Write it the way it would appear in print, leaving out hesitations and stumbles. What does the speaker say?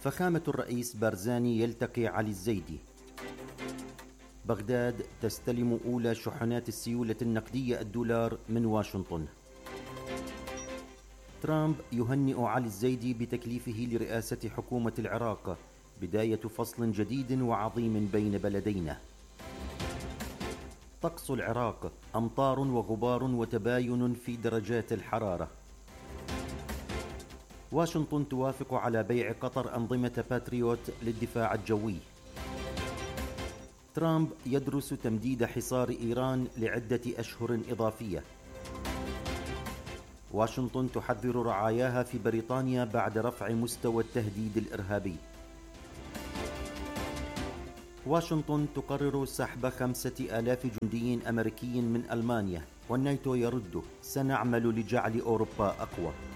فخامة الرئيس بارزاني يلتقي علي الزيدي. بغداد تستلم أولى شحنات السيولة النقدية الدولار من واشنطن. ترامب يهنئ علي الزيدي بتكليفه لرئاسة حكومة العراق، بداية فصل جديد وعظيم بين بلدينا. طقس العراق: أمطار وغبار وتباين في درجات الحرارة. واشنطن توافق على بيع قطر أنظمة باتريوت للدفاع الجوي. ترامب يدرس تمديد حصار إيران لعدة أشهر إضافية. واشنطن تحذر رعاياها في بريطانيا بعد رفع مستوى التهديد الإرهابي. واشنطن تقرر سحب 5,000 جندي أمريكي من ألمانيا، والناتو يرد: سنعمل لجعل أوروبا أقوى.